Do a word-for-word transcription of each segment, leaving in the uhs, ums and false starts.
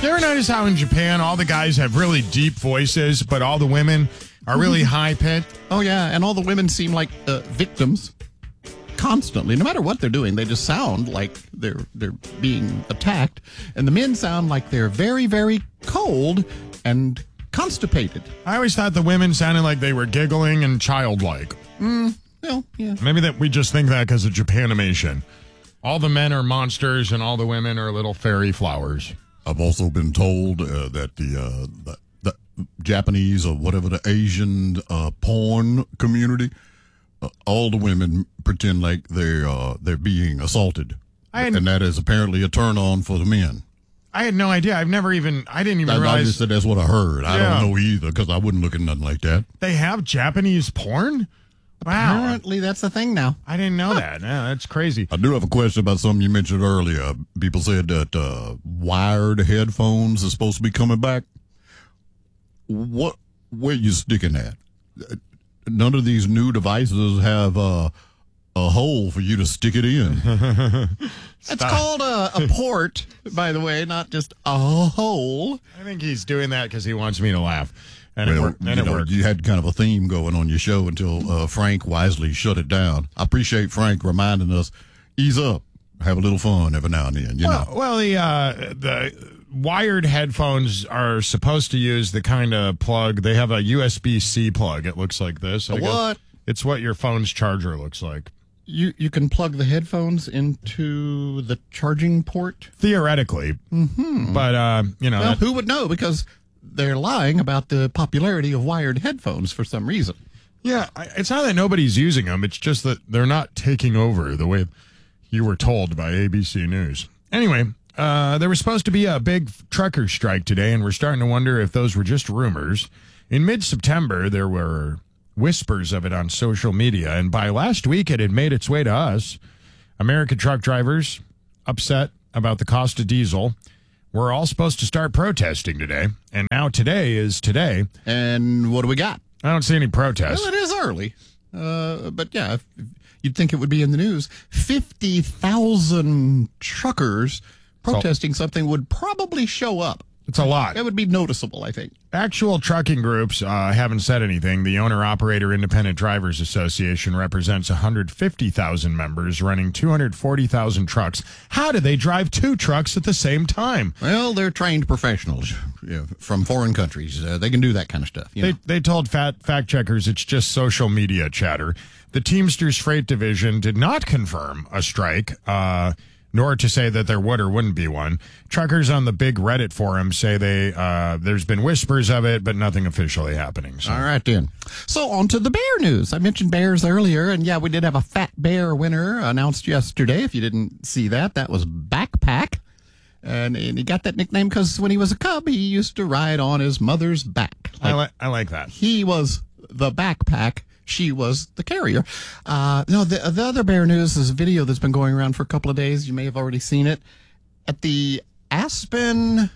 You ever notice how in Japan all the guys have really deep voices, but all the women are really high pitched? Oh, yeah, and all the women seem like uh, victims constantly. No matter what they're doing, they just sound like they're they're being attacked. And the men sound like they're very, very cold and constipated. I always thought the women sounded like they were giggling and childlike. Mm, well, yeah. Maybe that we just think that because of Japanimation. All the men are monsters and all the women are little fairy flowers. I've also been told uh, that the, uh, the, the Japanese or whatever the Asian uh, porn community, uh, all the women pretend like they're uh, they're being assaulted, had, and that is apparently a turn on for the men. I had no idea. I've never even. I didn't even I, realize. I just said that's what I heard. I Yeah. don't know either because I wouldn't look at nothing like that. They have Japanese porn? Wow. Apparently, that's the thing now. I didn't know that. Yeah, that's crazy. I do have a question about something you mentioned earlier. People said that uh, wired headphones are supposed to be coming back. What? Where you sticking at? None of these new devices have uh, a hole for you to stick it in. It's called a, a port, by the way, not just a hole. I think he's doing that because he wants me to laugh. And well, it, worked. And you it know, worked. you had kind of a theme going on your show until uh, Frank wisely shut it down. I appreciate Frank reminding us, ease up, have a little fun every now and then. You well, know. well, the uh, the wired headphones are supposed to use the kind of plug. They have a U S B C plug. It looks like this. I A guess what? It's what your phone's charger looks like. You you can plug the headphones into the charging port. Theoretically. Mm-hmm. But, uh, you know. Well, that- who would know? Because they're lying about the popularity of wired headphones for some reason. Yeah, I- it's not that nobody's using them. It's just that they're not taking over the way you were told by A B C News. Anyway, uh, there was supposed to be a big trucker strike today, and we're starting to wonder if those were just rumors. In mid-September, there were whispers of it on social media, and by last week, it had made its way to us. American truck drivers upset about the cost of diesel. We're all supposed to start protesting today, and now today is today. And what do we got? I don't see any protests. Well, it is early. Uh, but yeah, if, you'd think it would be in the news. fifty thousand truckers protesting something would probably show up. It's a lot. It would be noticeable, I think. Actual trucking groups uh, haven't said anything. The Owner-Operator Independent Drivers Association represents one hundred fifty thousand members running two hundred forty thousand trucks. How do they drive two trucks at the same time? Well, they're trained professionals yeah, from foreign countries. Uh, they can do that kind of stuff. You They, know? they told fat, fact checkers it's just social media chatter. The Teamsters Freight Division did not confirm a strike, uh, nor to say that there would or wouldn't be one. Truckers on the big Reddit forum say they uh, there's been whispers of it, but nothing officially happening. So. All right, then. So on to the bear news. I mentioned bears earlier, and yeah, we did have a fat bear winner announced yesterday. If you didn't see that, that was Backpack. And, and he got that nickname because when he was a cub, he used to ride on his mother's back. I, li- I like that. He was the backpack. She was the carrier. Uh, no, the, the other bear news is a video that's been going around for a couple of days. You may have already seen it. At the Aspen, uh,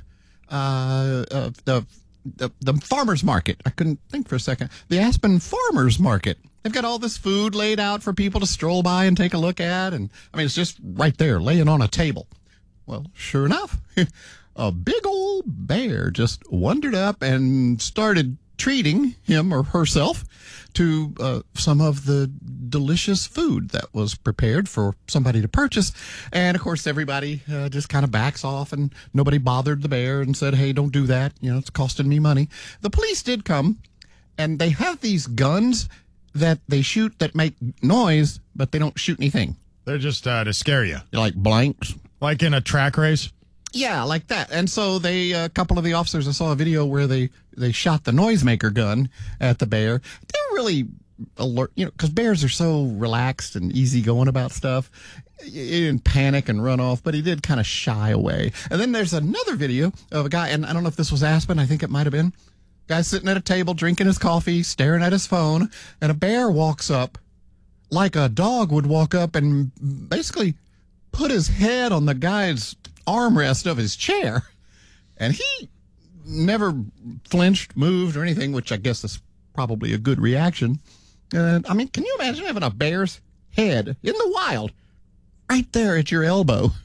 uh, the, the, the farmer's market. I couldn't think for a second. The Aspen farmer's market. They've got all this food laid out for people to stroll by and take a look at. And I mean, it's just right there, laying on a table. Well, sure enough, a big old bear just wandered up and started treating him or herself to uh, some of the delicious food that was prepared for somebody to purchase. And, of course, everybody uh, just kind of backs off, and nobody bothered the bear and said, hey, don't do that. You know, it's costing me money. The police did come, and they have these guns that they shoot that make noise, but they don't shoot anything. They're just uh, to scare you. They're like blanks. Like in a track race? Yeah, like that. And so they, a couple of the officers, I saw a video where they, they shot the noisemaker gun at the bear. They're really alert, you know, because bears are so relaxed and easygoing about stuff. He didn't panic and run off, but he did kind of shy away. And then there's another video of a guy, and I don't know if this was Aspen, I think it might have been. Guy sitting at a table, drinking his coffee, staring at his phone, and a bear walks up like a dog would walk up and basically put his head on the guy's armrest of his chair, and he never flinched, moved, or anything, which I guess is probably a good reaction. Uh, I mean, can you imagine having a bear's head in the wild right there at your elbow?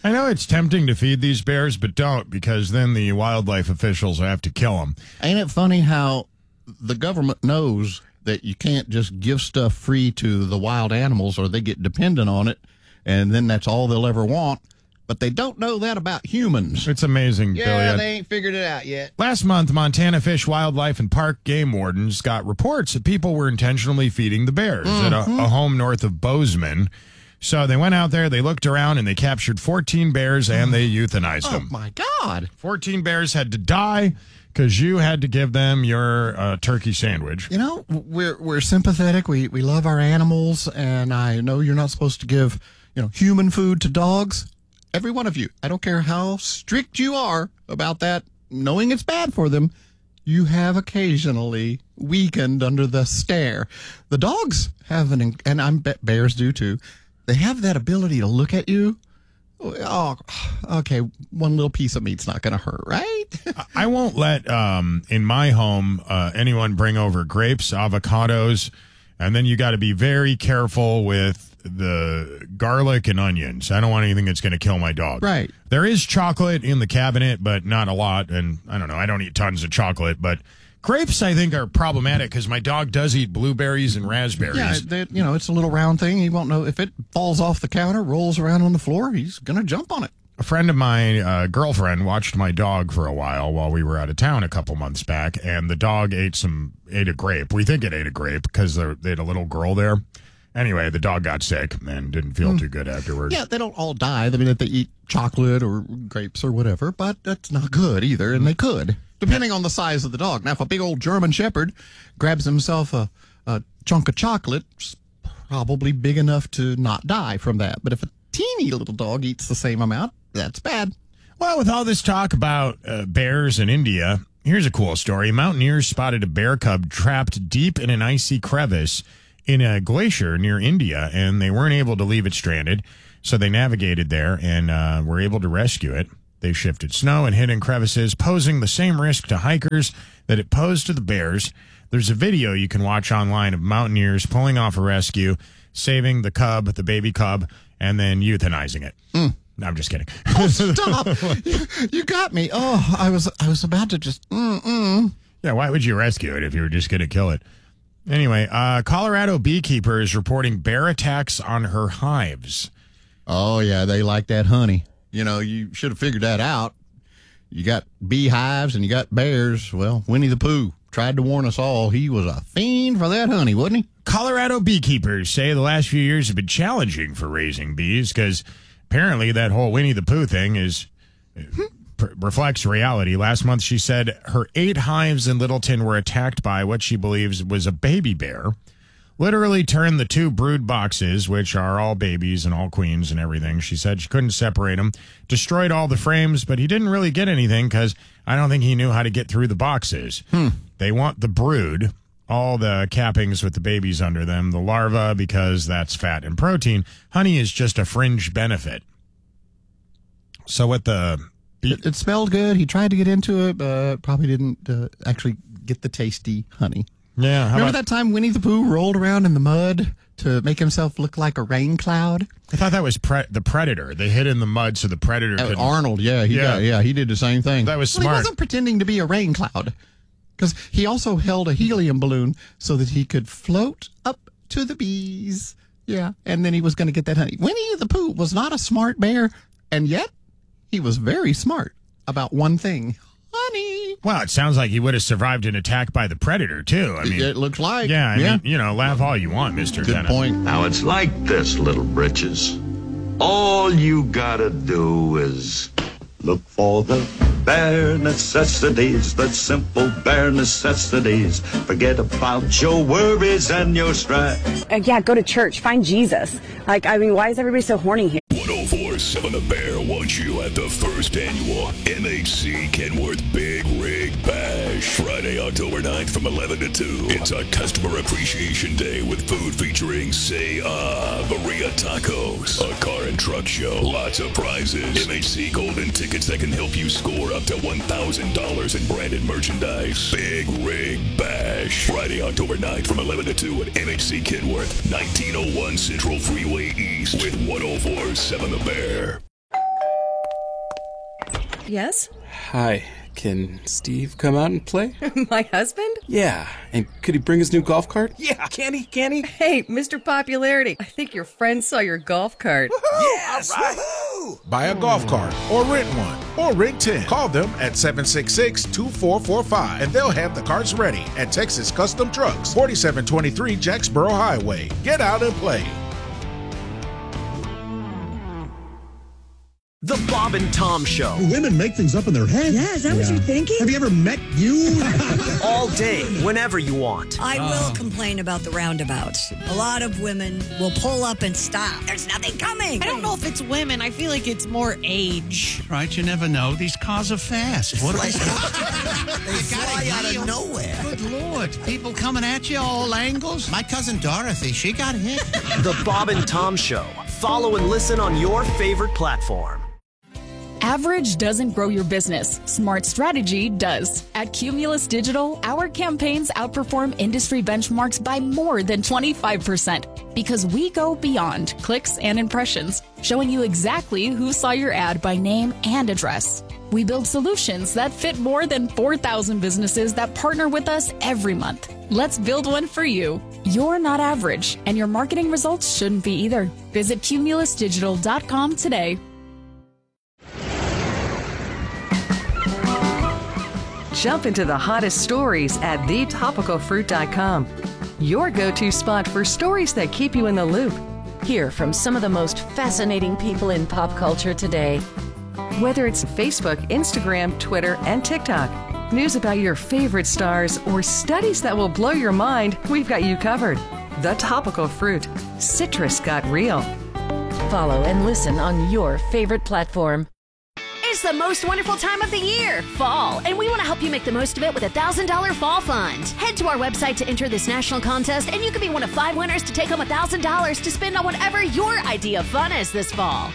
I know it's tempting to feed these bears, but don't, because then the wildlife officials have to kill them. Ain't it funny how the government knows that you can't just give stuff free to the wild animals or they get dependent on it, and then that's all they'll ever want? But they don't know that about humans. It's amazing, Yeah, Billy. they ain't figured it out yet. Last month, Montana Fish, Wildlife, and Park game wardens got reports that people were intentionally feeding the bears at a, a home north of Bozeman. So they went out there, they looked around, and they captured fourteen bears, and they euthanized Oh, them. my God. fourteen bears had to die because you had to give them your uh, turkey sandwich. You know, we're we're sympathetic. We we love our animals, and I know you're not supposed to give, you know, human food to dogs. Every one of you, I don't care how strict you are about that, knowing it's bad for them, you have occasionally weakened under the stare. The dogs have an, and I bet bears do too, they have that ability to look at you. Oh, okay, one little piece of meat's not going to hurt, right? I won't let, um, in my home, uh, anyone bring over grapes, avocados, and then you got to be very careful with the garlic and onions. I don't want anything that's going to kill my dog. Right. There is chocolate in the cabinet, but not a lot. And I don't know. I don't eat tons of chocolate, but grapes I think are problematic because my dog does eat blueberries and raspberries. Yeah, they, you know, it's a little round thing. He won't know if it falls off the counter, rolls around on the floor, he's going to jump on it. A friend of my uh, girlfriend watched my dog for a while while we were out of town a couple months back, and the dog ate some ate a grape. We think it ate a grape because they had a little girl there. Anyway, the dog got sick and didn't feel mm. too good afterwards. Yeah, they don't all die. I mean, if they eat chocolate or grapes or whatever, but that's not good either, and they could, depending on the size of the dog. Now, if a big old German Shepherd grabs himself a, a chunk of chocolate, it's probably big enough to not die from that. But if a teeny little dog eats the same amount, that's bad. Well, with all this talk about uh, bears in India, here's a cool story. Mountaineers spotted a bear cub trapped deep in an icy crevice in a glacier near India, and they weren't able to leave it stranded, so they navigated there and uh, were able to rescue it. They shifted snow and hid in crevices, posing the same risk to hikers that it posed to the bears. There's a video you can watch online of mountaineers pulling off a rescue, saving the cub, the baby cub, and then euthanizing it. Mm. No, I'm just kidding. Oh, stop! you, you got me. Oh, I was I was about to just mm mm. Yeah, why would you rescue it if you were just going to kill it? Anyway, uh, Colorado beekeeper is reporting bear attacks on her hives. Oh, yeah, they like that honey. You know, you should have figured that out. You got beehives and you got bears. Well, Winnie the Pooh tried to warn us all. He was a fiend for that honey, wasn't he? Colorado beekeepers say the last few years have been challenging for raising bees because apparently that whole Winnie the Pooh thing is... reflects reality. Last month, she said her eight hives in Littleton were attacked by what she believes was a baby bear. Literally turned the two brood boxes, which are all babies and all queens and everything. She said she couldn't separate them. Destroyed all the frames, but he didn't really get anything because I don't think he knew how to get through the boxes. Hmm. They want the brood, all the cappings with the babies under them, the larva because that's fat and protein. Honey is just a fringe benefit. So what the... It, it smelled good. He tried to get into it, but probably didn't uh, actually get the tasty honey. Yeah. How Remember about, that time Winnie the Pooh rolled around in the mud to make himself look like a rain cloud? I thought that was pre- the Predator. They hid in the mud so the Predator Uh, could... Arnold, yeah, he Yeah. got, yeah, he did the same thing. That was Well, smart. he wasn't pretending to be a rain cloud because he also held a helium balloon so that he could float up to the bees. Yeah, and then he was going to get that honey. Winnie the Pooh was not a smart bear, and yet he was very smart about one thing. Honey. Well, it sounds like he would have survived an attack by the Predator, too. I mean, It looks like. yeah, I yeah. mean, you know, laugh all you want, Mister Good Tennant. point. Now it's like this, little britches. All you gotta do is look for the bare necessities, the simple bare necessities. Forget about your worries and your strife. Uh, yeah, go to church. Find Jesus. Like, I mean, why is everybody so horny here? one oh four point seven The Bear wants you at the first annual M H C Kenworth Big Rig Bash. Friday, October ninth from eleven to two. It's a customer appreciation day with food featuring Say Ah, Maria Tacos, a car and truck show, lots of prizes, M H C Golden tickets that can help you score up to one thousand dollars in branded merchandise. Big Rig Bash. Friday, October ninth from eleven to two at M H C Kenworth, nineteen oh one Central Freeway East with one oh four point seven The Bear. Yes? Hi, can Steve come out and play? My husband? Yeah, and could he bring his new golf cart? Yeah, can he? Can he? Hey, Mister Popularity, I think your friend saw your golf cart. Yes! All right. Woohoo! Buy a golf cart or rent one or rent ten. Call them at seven six six, two four four five and they'll have the carts ready at Texas Custom Trucks, forty-seven twenty-three Jacksboro Highway. Get out and play. The Bob and Tom Show. Do women make things up in their head? Yeah, is that yeah. what you're thinking? Have you ever met you? All day, whenever you want. I uh. will complain about the roundabouts. A lot of women will pull up and stop. There's nothing coming. I don't know if it's women. I feel like it's more age. Right, you never know. These cars are fast. What are they? They fly out of nowhere. Good Lord. People coming at you all angles. My cousin Dorothy, she got hit. The Bob and Tom Show. Follow and listen on your favorite platform. Average doesn't grow your business. Smart strategy does. At Cumulus Digital, our campaigns outperform industry benchmarks by more than twenty-five percent because we go beyond clicks and impressions, showing you exactly who saw your ad by name and address. We build solutions that fit more than four thousand businesses that partner with us every month. Let's build one for you. You're not average, and your marketing results shouldn't be either. Visit cumulus digital dot com today. Jump into the hottest stories at the topical fruit dot com. Your go-to spot for stories that keep you in the loop. Hear from some of the most fascinating people in pop culture today. Whether it's Facebook, Instagram, Twitter, and TikTok, news about your favorite stars, or studies that will blow your mind, we've got you covered. The Topical Fruit. Citrus got real. Follow and listen on your favorite platform. It's the most wonderful time of the year, fall, and we want to help you make the most of it with a one thousand dollars Fall Fund. Head to our website to enter this national contest, and you could be one of five winners to take home one thousand dollars to spend on whatever your idea of fun is this fall.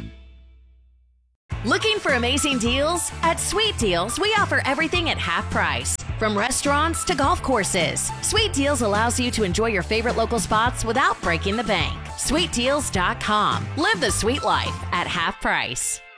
Looking for amazing deals? At Sweet Deals, we offer everything at half price. From restaurants to golf courses, Sweet Deals allows you to enjoy your favorite local spots without breaking the bank. sweet deals dot com. Live the sweet life at half price.